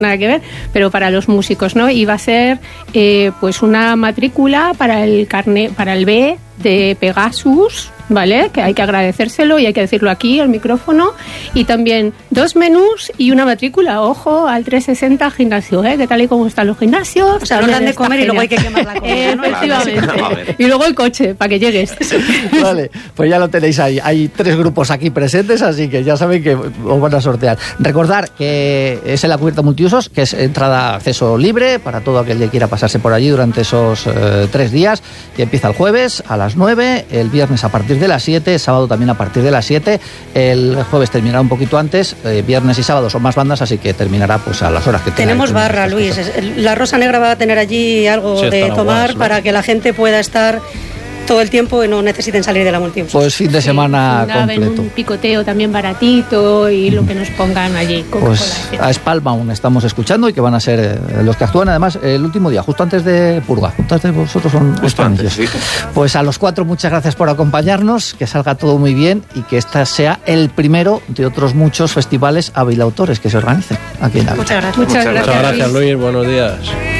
nada que ver, pero para los músicos, ¿no? Y va a ser pues una matrícula para el carnet, para el B de Pegasus, ¿vale? Que hay que agradecérselo y hay que decirlo aquí al micrófono. Y también 2 menús y una matrícula. Ojo al 360 gimnasio, ¿eh? Que tal y como están los gimnasios. O sea, no dan de comer y luego hay que quemar la comida, ¿no? Efectivamente. Y luego el coche, para que llegues. Vale, pues ya lo tenéis ahí. Hay 3 grupos aquí presentes, así que ya saben que os van a sortear. Recordar que es en la cubierta multiusos, que es entrada, acceso libre para todo aquel que quiera pasarse por allí durante esos 3 días, que empieza el jueves a las 9, el viernes a partir de las 7, sábado también a partir de las 7, el jueves terminará un poquito antes, viernes y sábado son más bandas, así que terminará pues a las horas que tenemos barra, Luis. La Rosa Negra va a tener allí algo de tomar para que la gente pueda estar todo el tiempo y no necesiten salir de la multiusos. Pues fin de semana completo. Un picoteo también baratito y lo que nos pongan allí. Pues a Spalbaum estamos escuchando y que van a ser los que actúan además el último día, justo antes de Purga. Justo antes de vosotros son justo antes, sí. Pues a los 4 muchas gracias por acompañarnos, que salga todo muy bien y que este sea el primero de otros muchos festivales avilautores que se organicen aquí en Ávila. Muchas gracias. Muchas gracias, Luis. Buenos días.